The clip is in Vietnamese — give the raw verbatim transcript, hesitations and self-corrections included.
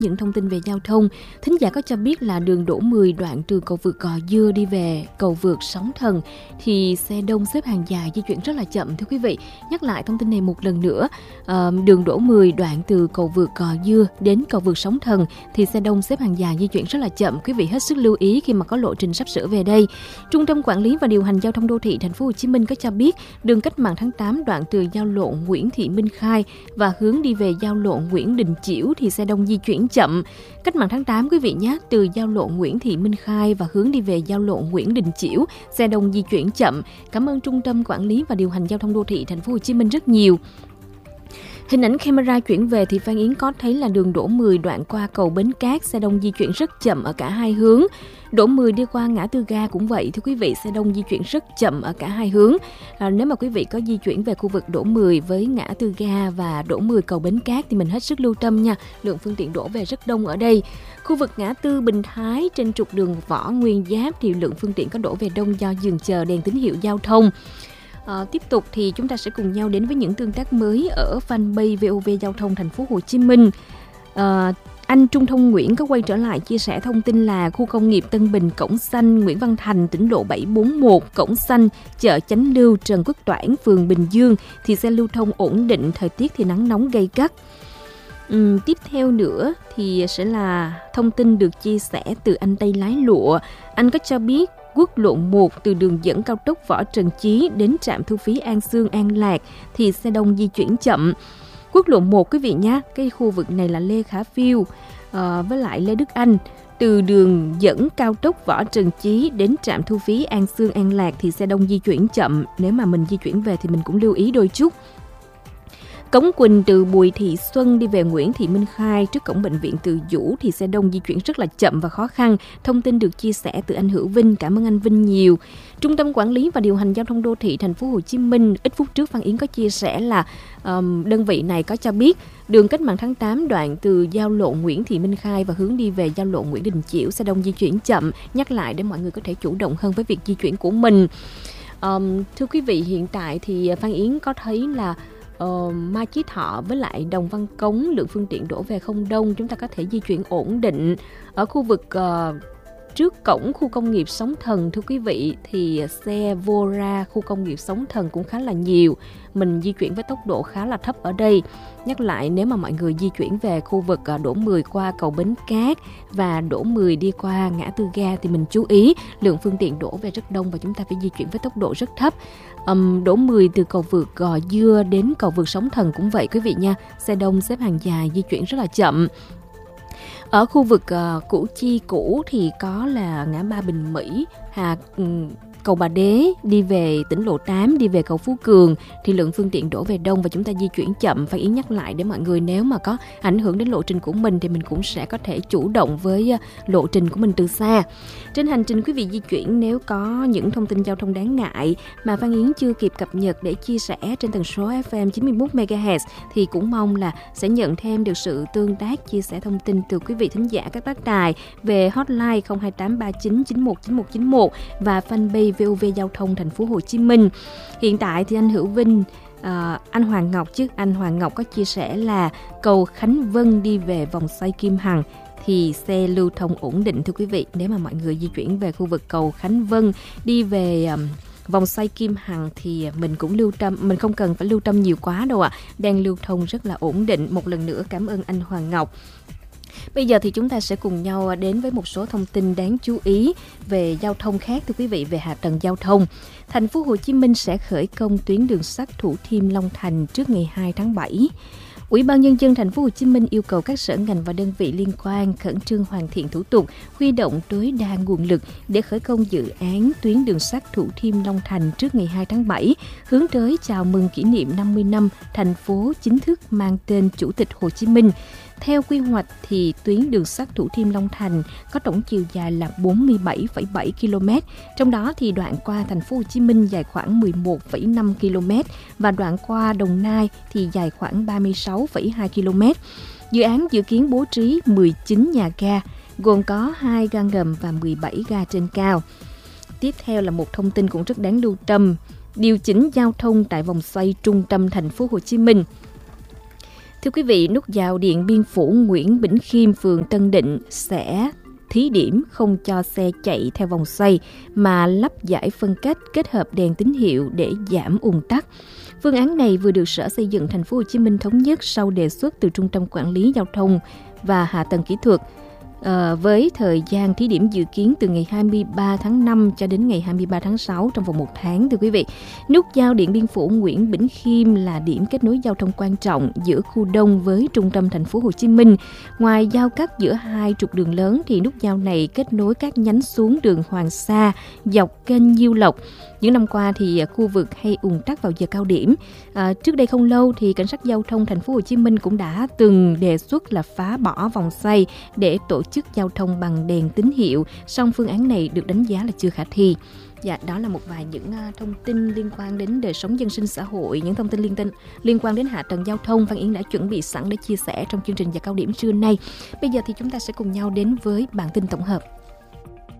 những thông tin về giao thông. Thính giả có cho biết là đường Đỗ mười đoạn từ cầu vượt Gò Dưa đi về cầu vượt Sóng Thần thì xe đông xếp hàng dài, di chuyển rất là chậm thưa quý vị. Nhắc lại thông tin này một lần nữa, à, đường Đỗ mười đoạn từ cầu vượt Gò Dưa đến cầu vượt Sóng Thần thì xe đông xếp hàng dài, di chuyển rất là chậm. Quý vị hết sức lưu ý khi mà có lộ trình sắp sửa về đây. Trung tâm Quản lý và Điều hành Giao thông Đô thị Thành phố Hồ Chí Minh có cho biết đường Cách mạng tháng tám đoạn từ giao lộ Nguyễn Thị Minh Khai và hướng đi về giao lộ Nguyễn Đình Chiểu thì xe đông di chuyển chậm. Cách mạng tháng tám quý vị nhé, từ giao lộ Nguyễn Thị Minh Khai và hướng đi về giao lộ Nguyễn Đình Chiểu, xe đông di chuyển chậm. Cảm ơn Trung tâm Quản lý và Điều hành Giao thông Đô thị Thành phố Hồ Chí Minh rất nhiều. Hình ảnh camera chuyển về thì Phan Yến có thấy là đường Đỗ mười đoạn qua cầu Bến Cát, xe đông di chuyển rất chậm ở cả hai hướng. Đỗ mười đi qua ngã tư ga cũng vậy thưa quý vị, xe đông di chuyển rất chậm ở cả hai hướng. À, nếu mà quý vị có di chuyển về khu vực Đỗ mười với ngã tư ga và Đỗ mười cầu Bến Cát thì mình hết sức lưu tâm nha, lượng phương tiện đổ về rất đông ở đây. Khu vực ngã tư Bình Thái trên trục đường Võ Nguyên Giáp thì lượng phương tiện có đổ về đông do dừng chờ đèn tín hiệu giao thông. À, tiếp tục thì chúng ta sẽ cùng nhau đến với những tương tác mới ở fanpage vê o vê Giao thông Thành phố Hồ Chí Minh. À, anh Trung Thông Nguyễn có quay trở lại chia sẻ thông tin là khu công nghiệp Tân Bình, Cổng Xanh, Nguyễn Văn Thành, tỉnh lộ bảy bốn mốt, Cổng Xanh, chợ Chánh Lưu, Trần Quốc Toản, phường Bình Dương thì xe lưu thông ổn định, thời tiết thì nắng nóng gay gắt. Uhm, tiếp theo nữa thì sẽ là thông tin được chia sẻ từ anh Tây Lái Lụa. Anh có cho biết quốc lộ một từ đường dẫn cao tốc Võ Trần Chí đến trạm thu phí An Sương An Lạc thì xe đông di chuyển chậm. Quốc lộ một quý vị nhé, cái khu vực này là Lê Khả Phiêu uh, với lại Lê Đức Anh. Từ đường dẫn cao tốc Võ Trần Chí đến trạm thu phí An Sương An Lạc thì xe đông di chuyển chậm. Nếu mà mình di chuyển về thì mình cũng lưu ý đôi chút. Cống Quỳnh từ Bùi Thị Xuân đi về Nguyễn Thị Minh Khai trước cổng bệnh viện Từ Dũ thì xe đông di chuyển rất là chậm và khó khăn. Thông tin được chia sẻ từ anh Hữu Vinh, cảm ơn anh Vinh nhiều. Trung tâm Quản lý và Điều hành Giao thông Đô thị Thành phố Hồ Chí Minh ít phút trước Phan Yến có chia sẻ là um, đơn vị này có cho biết đường Cách mạng tháng tám đoạn từ giao lộ Nguyễn Thị Minh Khai và hướng đi về giao lộ Nguyễn Đình Chiểu xe đông di chuyển chậm. Nhắc lại để mọi người có thể chủ động hơn với việc di chuyển của mình. Um, thưa quý vị, hiện tại thì Phan Yến có thấy là Uh, Mai Chí Thọ với lại Đồng Văn Cống lượng phương tiện đổ về không đông, chúng ta có thể di chuyển ổn định. Ở khu vực uh, trước cổng khu công nghiệp Sóng Thần thưa quý vị thì xe vô ra khu công nghiệp Sóng Thần cũng khá là nhiều. Mình di chuyển với tốc độ khá là thấp ở đây. Nhắc lại, nếu mà mọi người di chuyển về khu vực Đỗ mười qua cầu Bến Cát và Đỗ mười đi qua ngã tư ga thì mình chú ý lượng phương tiện đổ về rất đông và chúng ta phải di chuyển với tốc độ rất thấp. Um, Đỗ mười từ cầu vượt Gò Dưa đến cầu vượt Sóng Thần cũng vậy quý vị nha, xe đông xếp hàng dài, di chuyển rất là chậm. Ở khu vực uh, Củ Chi cũ thì có là ngã ba Bình Mỹ, Hà um, cầu Bà Đế đi về tỉnh lộ tám, đi về cầu Phú Cường thì lượng phương tiện đổ về đông và chúng ta di chuyển chậm. Phải ý nhắc lại để mọi người nếu mà có ảnh hưởng đến lộ trình của mình thì mình cũng sẽ có thể chủ động với lộ trình của mình từ xa. Trên hành trình quý vị di chuyển, nếu có những thông tin giao thông đáng ngại mà Phan Yến chưa kịp cập nhật để chia sẻ trên tần số ép em chín mươi mốt mê ga héc thì cũng mong là sẽ nhận thêm được sự tương tác chia sẻ thông tin từ quý vị thính giả các tác đài về hotline không hai tám ba chín chín một chín một chín một và fanpage vê o vê Giao thông Thành phố Hồ Chí Minh. Hiện tại thì anh Hữu Vinh, à, anh Hoàng Ngọc chứ anh Hoàng Ngọc có chia sẻ là cầu Khánh Vân đi về vòng xoay Kim Hằng thì xe lưu thông ổn định thưa quý vị. Nếu mà mọi người di chuyển về khu vực cầu Khánh Vân đi về um, vòng xoay Kim Hằng thì mình cũng lưu tâm, mình không cần phải lưu tâm nhiều quá đâu ạ. À. Đang lưu thông rất là ổn định. Một lần nữa cảm ơn anh Hoàng Ngọc. Bây giờ thì chúng ta sẽ cùng nhau đến với một số thông tin đáng chú ý về giao thông khác thưa quý vị, về hạ tầng giao thông. Thành phố Hồ Chí Minh sẽ khởi công tuyến đường sắt Thủ Thiêm Long Thành trước ngày hai tháng bảy. Ủy ban Nhân dân Thành phố Hồ Chí Minh yêu cầu các sở ngành và đơn vị liên quan khẩn trương hoàn thiện thủ tục, huy động tối đa nguồn lực để khởi công dự án tuyến đường sắt Thủ Thiêm Long Thành trước ngày hai tháng bảy, hướng tới chào mừng kỷ niệm năm mươi năm thành phố chính thức mang tên Chủ tịch Hồ Chí Minh. Theo quy hoạch thì tuyến đường sắt Thủ Thiêm Long Thành có tổng chiều dài là bốn mươi bảy phẩy bảy ki lô mét, trong đó thì đoạn qua Thành phố Hồ Chí Minh dài khoảng mười một phẩy năm ki lô mét và đoạn qua Đồng Nai thì dài khoảng ba mươi sáu phẩy hai ki lô mét. Dự án dự kiến bố trí mười chín nhà ga, gồm có hai ga ngầm và mười bảy ga trên cao. Tiếp theo là một thông tin cũng rất đáng lưu tâm, điều chỉnh giao thông tại vòng xoay trung tâm Thành phố Hồ Chí Minh. Thưa quý vị, nút giao Điện Biên Phủ Nguyễn Bỉnh Khiêm, phường Tân Định sẽ thí điểm không cho xe chạy theo vòng xoay mà lắp dải phân cách kết hợp đèn tín hiệu để giảm ùn tắc. Phương án này vừa được Sở Xây dựng Thành phố Hồ Chí Minh thống nhất sau đề xuất từ Trung tâm Quản lý Giao thông và Hạ tầng Kỹ thuật. À, với thời gian thí điểm dự kiến từ ngày hai mươi ba tháng năm cho đến ngày hai mươi ba tháng sáu trong vòng một tháng. Thưa quý vị, nút giao Điện Biên Phủ Nguyễn Bỉnh Khiêm là điểm kết nối giao thông quan trọng giữa khu đông với trung tâm Thành phố Hồ Chí Minh. Ngoài giao cắt giữa hai trục đường lớn thì nút giao này kết nối các nhánh xuống đường Hoàng Sa dọc kênh Nhiêu Lộc. Những năm qua thì khu vực hay ùn tắc vào giờ cao điểm. À, trước đây không lâu thì cảnh sát giao thông Thành phố Hồ Chí Minh cũng đã từng đề xuất là phá bỏ vòng xoay để tổ chức giao thông bằng đèn tín hiệu. Song phương án này được đánh giá là chưa khả thi. Dạ, đó là một vài những uh, thông tin liên quan đến đời sống dân sinh xã hội, những thông tin liên, tin, liên quan đến hạ tầng giao thông Văn Yến đã chuẩn bị sẵn để chia sẻ trong chương trình giờ cao điểm trưa nay. Bây giờ thì chúng ta sẽ cùng nhau đến với bản tin tổng hợp.